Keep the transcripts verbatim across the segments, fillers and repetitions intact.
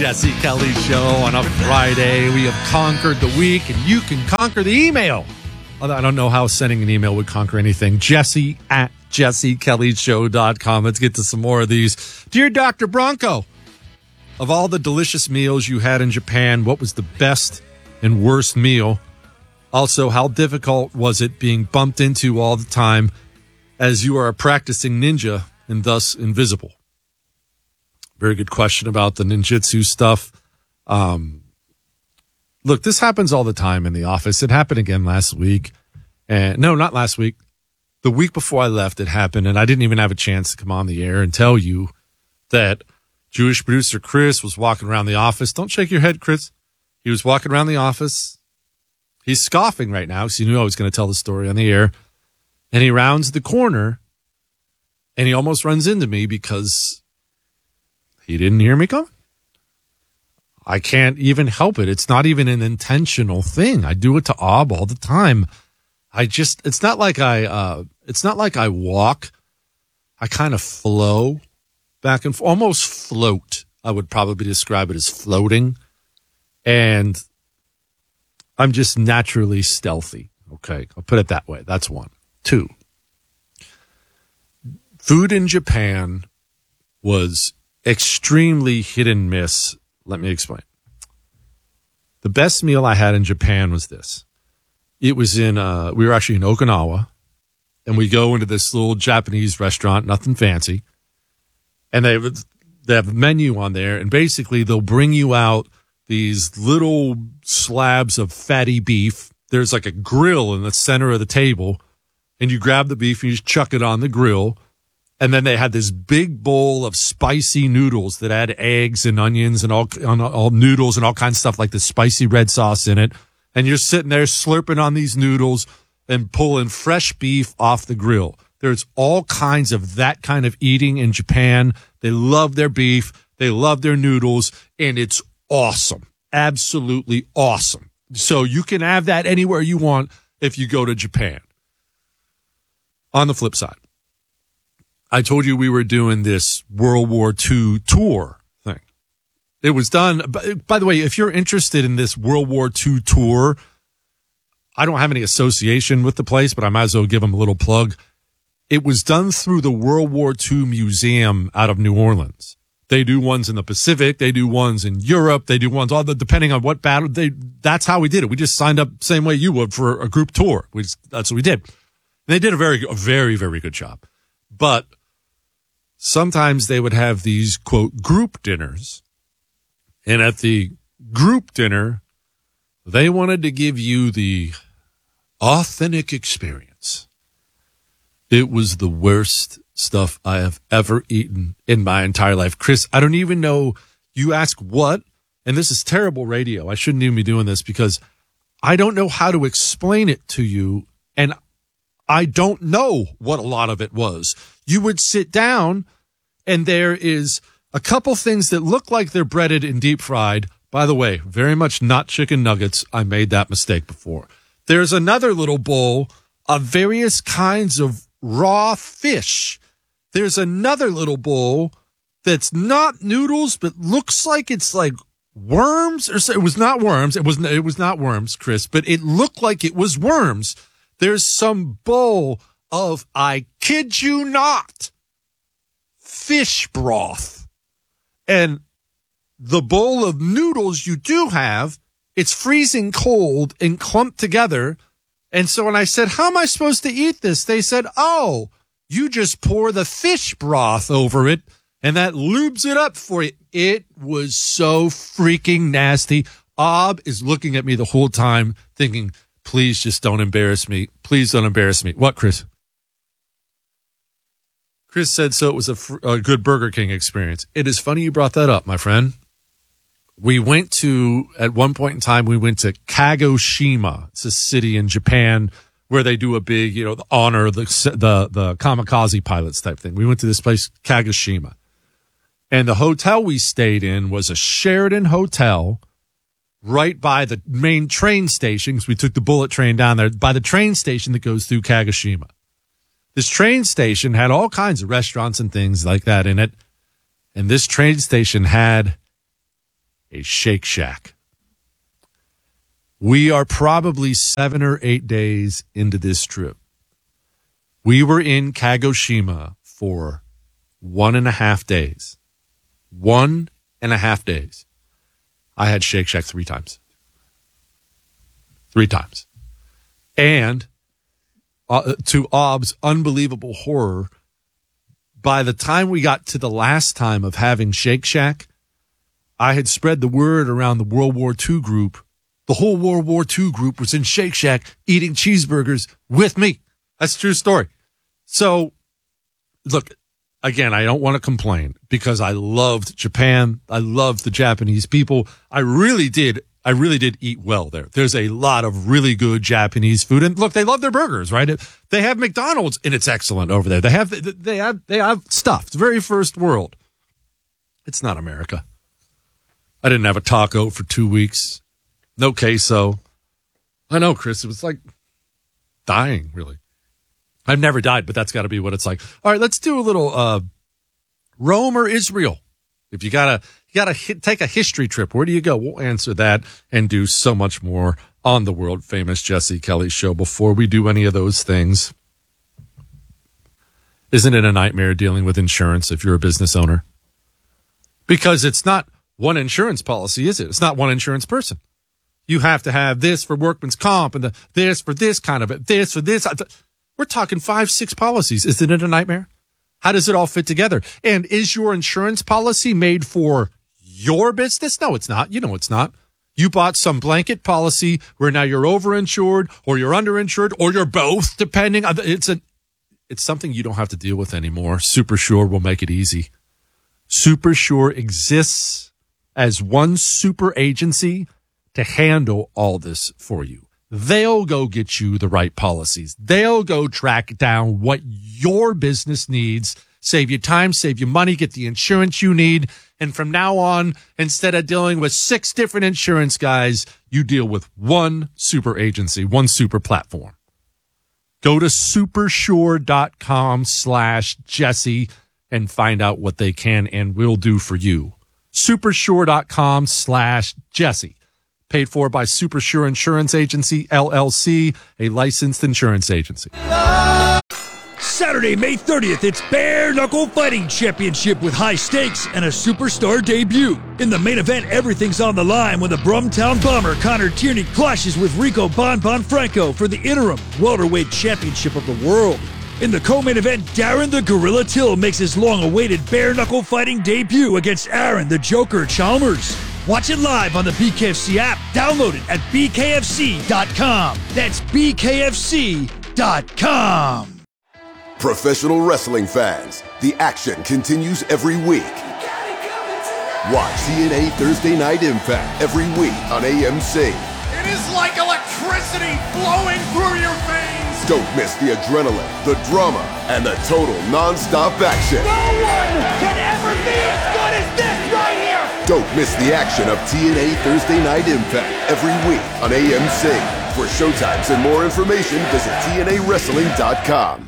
Jesse Kelly Show on a Friday. We have conquered the week, and you can conquer the email. Although I don't know how sending an email would conquer anything. Jesse at jesse kelly show dot com. Let's get to some more of these. Dear Doctor Bronco, of all the delicious meals you had in Japan, what was the best and worst meal? Also, how difficult was it being bumped into all the time, as you are a practicing ninja and thus invisible? Very good question about the ninjutsu stuff. Um, look, this happens all the time in the office. It happened again last week. And no, not last week. The week before I left, it happened, and I didn't even have a chance to come on the air and tell you that Jewish producer Chris was walking around the office. Don't shake your head, Chris. He was walking around the office. He's scoffing right now because he knew I was going to tell the story on the air. And he rounds the corner, and he almost runs into me because he didn't hear me coming. I can't even help it. It's not even an intentional thing. I do it to Ob all the time. I just, it's not like I, uh, it's not like I walk. I kind of flow back and forth, almost float. I would probably describe it as floating. And I'm just naturally stealthy. Okay. I'll put it that way. That's one. Two. Food in Japan was extremely hit and miss. Let me explain. The best meal I had in Japan was this. It was in, uh, we were actually in Okinawa, and we go into this little Japanese restaurant, nothing fancy, and they, they have a menu on there, and basically they'll bring you out these little slabs of fatty beef. There's like a grill in the center of the table, and you grab the beef and you just chuck it on the grill. And then they had this big bowl of spicy noodles that had eggs and onions and all, all noodles and all kinds of stuff like this spicy red sauce in it. And you're sitting there slurping on these noodles and pulling fresh beef off the grill. There's all kinds of that kind of eating in Japan. They love their beef. They love their noodles. And it's awesome. Absolutely awesome. So you can have that anywhere you want if you go to Japan. On the flip side, I told you we were doing this World War Two tour thing. It was done. By the way, if you're interested in this World War Two tour, I don't have any association with the place, but I might as well give them a little plug. It was done through the World War Two Museum out of New Orleans. They do ones in the Pacific. They do ones in Europe. They do ones all the, depending on what battle. They, that's how we did it. We just signed up same way you would for a group tour. We just, that's what we did. And they did a very, a very, very good job. But sometimes they would have these, quote, group dinners. And at the group dinner, they wanted to give you the authentic experience. It was the worst stuff I have ever eaten in my entire life. Chris, I don't even know. You ask what? And this is terrible radio. I shouldn't even be doing this because I don't know how to explain it to you. And I don't know what a lot of it was. You would sit down and there is a couple things that look like they're breaded and deep fried. By the way, very much not chicken nuggets. I made that mistake before. There's another little bowl of various kinds of raw fish. There's another little bowl that's not noodles, but looks like it's like worms. Or so, it was not worms. It was it was not worms, Chris, but it looked like it was worms. There's some bowl of, I kid you not, fish broth. And the bowl of noodles you do have, it's freezing cold and clumped together. And so when I said, how am I supposed to eat this? They said, oh, you just pour the fish broth over it and that lubes it up for you. It was so freaking nasty. Ob is looking at me the whole time thinking, please just don't embarrass me. Please don't embarrass me. What, Chris? Chris said, so it was a, fr- a good Burger King experience. It is funny you brought that up, my friend. We went to, at one point in time, we went to Kagoshima. It's a city in Japan where they do a big, you know, the honor, the, the, the kamikaze pilots type thing. We went to this place, Kagoshima. And the hotel we stayed in was a Sheraton hotel right by the main train station, because we took the bullet train down there, by the train station that goes through Kagoshima. This train station had all kinds of restaurants and things like that in it. And this train station had a Shake Shack. We are probably seven or eight days into this trip. We were in Kagoshima for one and a half days. One and a half days. I had Shake Shack three times. Three times. And uh, to Ob's unbelievable horror, by the time we got to the last time of having Shake Shack, I had spread the word around the World War Two group. The whole World War Two group was in Shake Shack eating cheeseburgers with me. That's a true story. So, look, again, I don't want to complain because I loved Japan. I loved the Japanese people. I really did. I really did eat well there. There's a lot of really good Japanese food. And look, they love their burgers, right? They have McDonald's and it's excellent over there. They have, they have, they have stuff. It's very first world. It's not America. I didn't have a taco for two weeks. No queso. I know, Chris. It was like dying, really. I've never died, but that's got to be what it's like. All right, let's do a little uh, Rome or Israel. If you gotta, you gotta hit, take a history trip, where do you go? We'll answer that and do so much more on the world famous Jesse Kelly Show. Before we do any of those things, isn't it a nightmare dealing with insurance if you're a business owner? Because it's not one insurance policy, is it? It's not one insurance person. You have to have this for workman's comp and the, this for this kind of it, this for this. We're talking five, six policies. Isn't it a nightmare? How does it all fit together? And is your insurance policy made for your business? No, it's not. You know it's not. You bought some blanket policy where now you're overinsured or you're underinsured or you're both, depending on the, it's a, it's something you don't have to deal with anymore. SuperSure will make it easy. SuperSure exists as one super agency to handle all this for you. They'll go get you the right policies. They'll go track down what your business needs, save you time, save you money, get the insurance you need. And from now on, instead of dealing with six different insurance guys, you deal with one super agency, one super platform. Go to supersure.com slash Jesse and find out what they can and will do for you. Supersure.com slash Jesse. Paid for by SuperSure Insurance Agency, L L C, a licensed insurance agency. Saturday, May thirtieth, it's Bare Knuckle Fighting Championship with high stakes and a superstar debut. In the main event, everything's on the line when the Brumtown Bomber Connor Tierney clashes with Rico Bon Bon Franco for the interim welterweight championship of the world. In the co-main event, Darren the Gorilla Till makes his long-awaited Bare Knuckle Fighting debut against Aaron the Joker Chalmers. Watch it live on the B K F C app. Download it at b k f c dot com. That's b k f c dot com. Professional wrestling fans, the action continues every week. Watch T N A Thursday Night Impact every week on A M C. It is like electricity flowing through your veins. Don't miss the adrenaline, the drama, and the total non-stop action. No one can ever be as good as this right here. Don't miss the action of T N A Thursday Night Impact every week on A M C. For showtimes and more information, visit T N A wrestling dot com.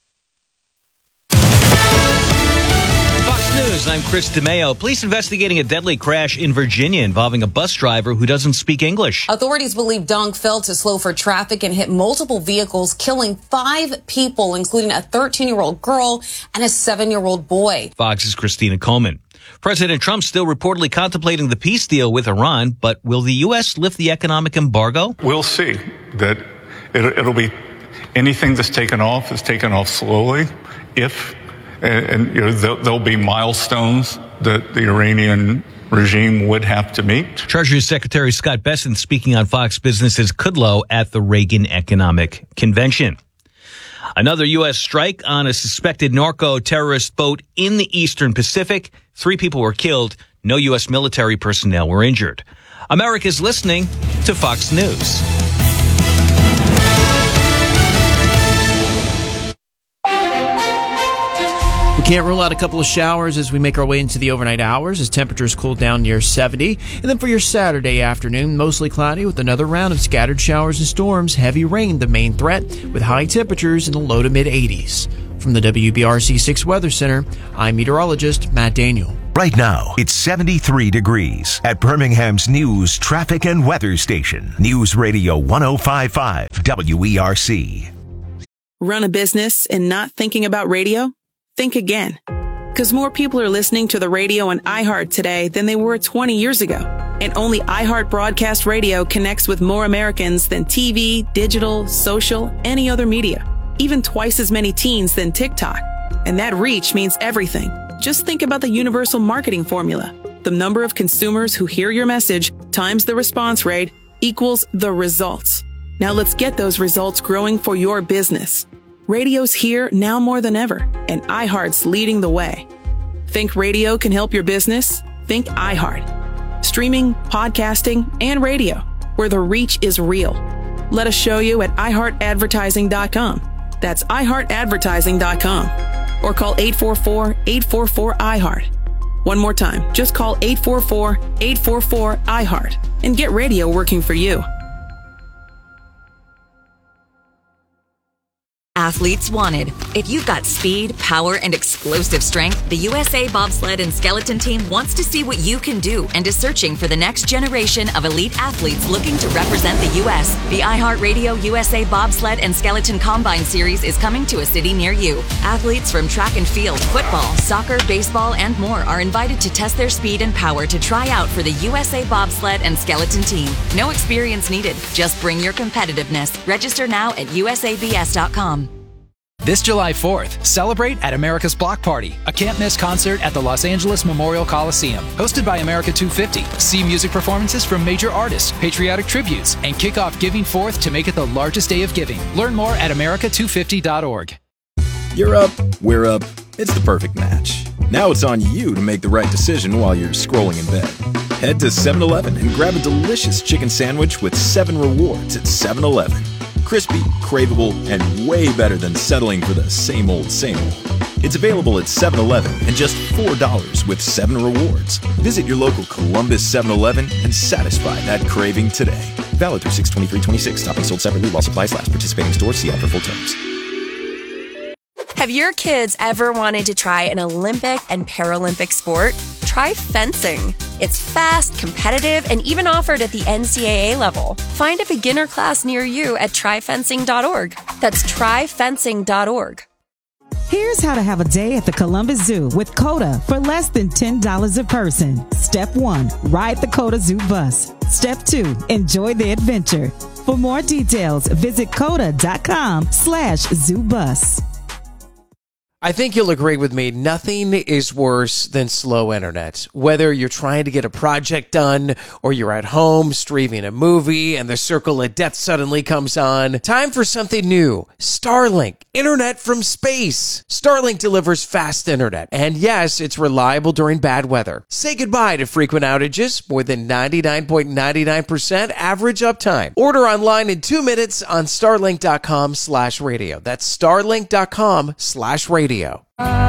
News. I'm Chris DeMeo. Police investigating a deadly crash in Virginia involving a bus driver who doesn't speak English. Authorities believe Dunk failed to slow for traffic and hit multiple vehicles, killing five people, including a thirteen-year-old girl and a seven-year-old boy. Fox's Christina Coleman. President Trump still reportedly contemplating the peace deal with Iran, but will the U S lift the economic embargo? We'll see. That it'll, it'll be anything that's taken off is taken off slowly. If And, and you know, there'll, there'll be milestones that the Iranian regime would have to meet. Treasury Secretary Scott Bessent speaking on Fox Business's Kudlow at the Reagan Economic Convention. Another U S strike on a suspected narco-terrorist boat in the Eastern Pacific. Three people were killed. No U S military personnel were injured. America's listening to Fox News. Can't rule out a couple of showers as we make our way into the overnight hours as temperatures cool down near seventy. And then for your Saturday afternoon, mostly cloudy with another round of scattered showers and storms. Heavy rain the main threat with high temperatures in the low to mid eighties. From the W B R C six Weather Center, I'm meteorologist Matt Daniel. Right now, it's seventy-three degrees at Birmingham's News, Traffic and Weather Station. News Radio one oh five point five W E R C. Run a business and not thinking about radio? Think again. Because more people are listening to the radio on iHeart today than they were twenty years ago. And only iHeart Broadcast Radio connects with more Americans than T V, digital, social, any other media. Even twice as many teens than TikTok. And that reach means everything. Just think about the universal marketing formula. The number of consumers who hear your message times the response rate equals the results. Now let's get those results growing for your business. Radio's here now more than ever, and iHeart's leading the way. Think radio can help your business? Think iHeart. Streaming, podcasting, and radio, where the reach is real. Let us show you at i heart advertising dot com. That's i heart advertising dot com. Or call eight four four, eight four four, I heart. One more time, just call eight four four, eight four four, I heart and get radio working for you. Athletes wanted. If you've got speed, power, and explosive strength, the U S A Bobsled and Skeleton Team wants to see what you can do and is searching for the next generation of elite athletes looking to represent the U S The iHeartRadio U S A Bobsled and Skeleton Combine Series is coming to a city near you. Athletes from track and field, football, soccer, baseball, and more are invited to test their speed and power to try out for the U S A Bobsled and Skeleton Team. No experience needed. Just bring your competitiveness. Register now at U S A B S dot com. This July fourth, celebrate at America's Block Party, a can't-miss concert at the Los Angeles Memorial Coliseum. Hosted by America two fifty. See music performances from major artists, patriotic tributes, and kick off Giving Fourth to make it the largest day of giving. Learn more at america two fifty dot org. You're up, we're up. It's the perfect match. Now it's on you to make the right decision while you're scrolling in bed. Head to seven eleven and grab a delicious chicken sandwich with seven rewards at seven eleven. Crispy, craveable, and way better than settling for the same old, same old. It's available at seven eleven and just four dollars with seven rewards. Visit your local Columbus seven eleven and satisfy that craving today. Valid through six twenty-three twenty-six. Topping sold separately while supplies last. Participating stores. See ad for full terms. Have your kids ever wanted to try an Olympic and Paralympic sport? Try fencing. It's fast, competitive, and even offered at the N C double A level. Find a beginner class near you at try fencing dot org. That's try fencing dot org. Here's how to have a day at the Columbus Zoo with COTA for less than ten dollars a person. Step one, ride the COTA Zoo bus. Step two, enjoy the adventure. For more details, visit COTA dot com slash zoo bus. I think you'll agree with me, nothing is worse than slow internet. Whether you're trying to get a project done or you're at home streaming a movie and the circle of death suddenly comes on, time for something new. Starlink, internet from space. Starlink delivers fast internet, and yes, it's reliable during bad weather. Say goodbye to frequent outages, more than ninety-nine point nine nine percent average uptime. Order online in two minutes on starlink dot com slash radio. That's starlink dot com slash radio.